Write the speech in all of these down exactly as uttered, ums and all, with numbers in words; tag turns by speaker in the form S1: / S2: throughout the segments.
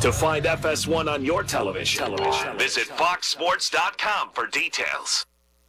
S1: To find F S one on your television, television, visit fox sports dot com for details.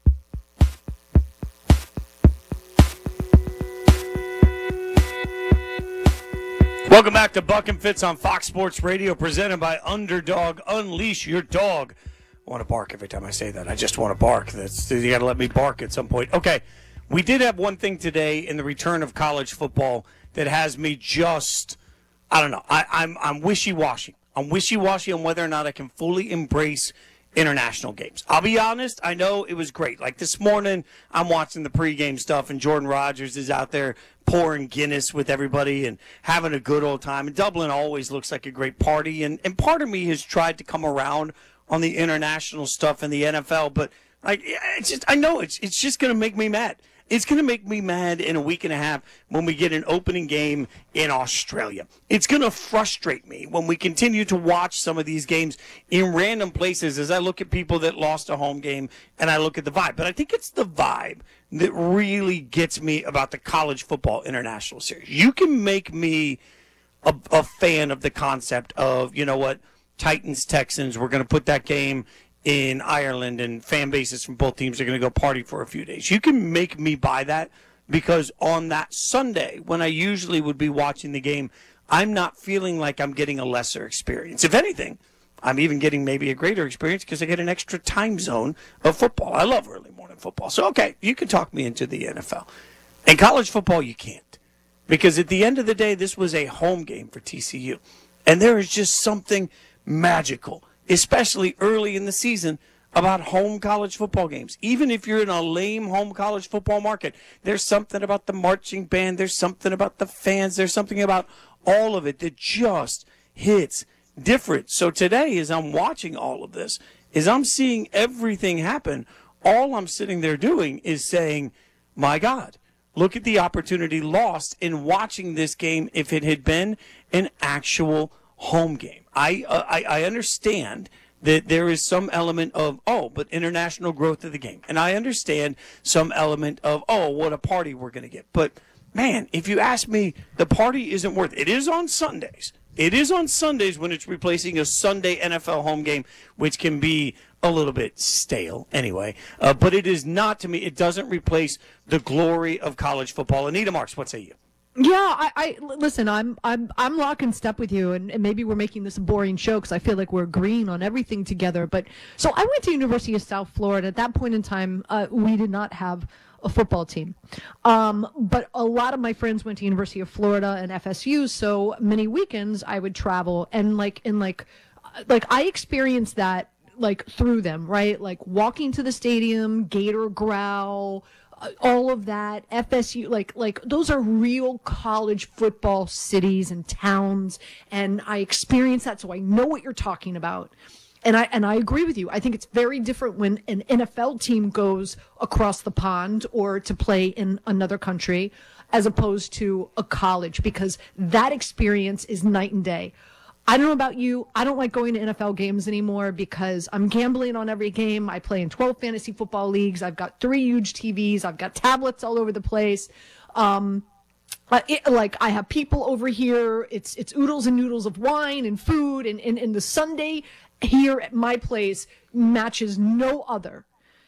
S2: Welcome back to Buck and Fitz on Fox Sports Radio, presented by Underdog. Unleash your dog. I want to bark every time I say that. I just want to bark. That's, you got to let me bark at some point. Okay, we did have one thing today in the return of college football that has me just, I don't know, I, I'm, I'm wishy-washy. I'm wishy-washy on whether or not I can fully embrace international games. I'll be honest, I know it was great. Like this morning, I'm watching the pregame stuff, and Jordan Rodgers is out there pouring Guinness with everybody and having a good old time. And Dublin always looks like a great party. And, and part of me has tried to come around on the international stuff in the N F L, but like it's just, I know it's it's just going to make me mad. It's going to make me mad in a week and a half when we get an opening game in Australia. It's going to frustrate me when we continue to watch some of these games in random places as I look at people that lost a home game and I look at the vibe. But I think it's the vibe that really gets me about the College Football International Series. You can make me a, a fan of the concept of, you know what, Titans, Texans, we're going to put that game in Ireland, and fan bases from both teams are going to go party for a few days. You can make me buy that because on that Sunday, when I usually would be watching the game, I'm not feeling like I'm getting a lesser experience. If anything, I'm even getting maybe a greater experience because I get an extra time zone of football. I love early morning football. So, okay, you can talk me into the N F L. In college football, you can't. Because at the end of the day, this was a home game for T C U. And there is just something magical, especially early in the season, about home college football games. Even if you're in a lame home college football market, there's something about the marching band, there's something about the fans, there's something about all of it that just hits different. So today, as I'm watching all of this, as I'm seeing everything happen, all I'm sitting there doing is saying, my God, look at the opportunity lost in watching this game if it had been an actual home game. I, uh, I I understand that there is some element of, oh, but international growth of the game. And I understand some element of, oh, what a party we're going to get. But, man, if you ask me, the party isn't worth it. It is on Sundays. It is on Sundays when it's replacing a Sunday N F L home game, which can be a little bit stale anyway. Uh, but it is not, to me, it doesn't replace the glory of college football. Anita Marks, what say you?
S3: Yeah, I, I listen. I'm I'm I'm lock and step with you, and, and maybe we're making this a boring show because I feel like we're agreeing on everything together. But so I went to University of South Florida. At that point in time, uh, we did not have a football team, um, but a lot of my friends went to University of Florida and F S U. So many weekends I would travel, and like in like like I experienced that like through them, right? Like walking to the stadium, gator growl. All of that, F S U, like, like those are real college football cities and towns, and I experienced that, so I know what you're talking about. And I and I agree with you. I think it's very different when an N F L team goes across the pond or to play in another country as opposed to a college, because that experience is night and day. I don't know about you. I don't like going to N F L games anymore because I'm gambling on every game. I play in twelve fantasy football leagues. I've got three huge T Vs. I've got tablets all over the place. Um, it, like I have people over here. It's it's oodles and noodles of wine and food. And, and, and the Sunday here at my place matches no other.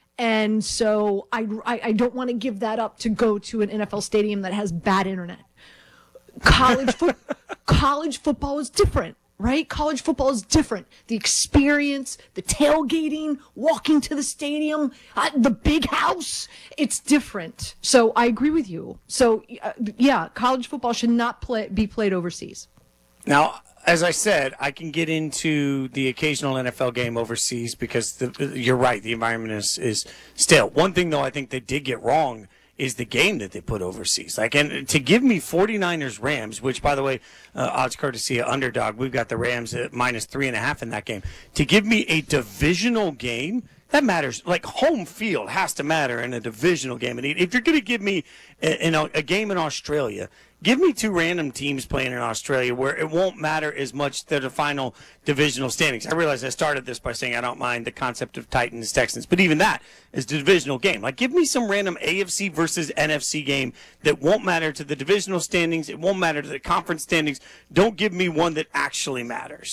S3: And so I, I, I don't want to give that up to go to an N F L stadium that has bad internet. College, fo- college football is different. Right? College football is different. The experience, the tailgating, walking to the stadium, uh, the big house, it's different. So I agree with you. So, uh, yeah, college football should not play, be played overseas.
S2: Now, as I said, I can get into the occasional N F L game overseas because the, you're right, the environment is, is stale. One thing, though, I think they did get wrong is the game that they put overseas. Like, and to give me 49ers Rams, which, by the way, uh, odds courtesy of Underdog, we've got the Rams at minus three and a half in that game. To give me a divisional game, that matters. Like, home field has to matter in a divisional game. And if you're going to give me a, a, a game in Australia, give me two random teams playing in Australia where it won't matter as much to the final divisional standings. I realize I started this by saying I don't mind the concept of Titans, Texans, but even that is the divisional game. Like, give me some random A F C versus N F C game that won't matter to the divisional standings. It won't matter to the conference standings. Don't give me one that actually matters.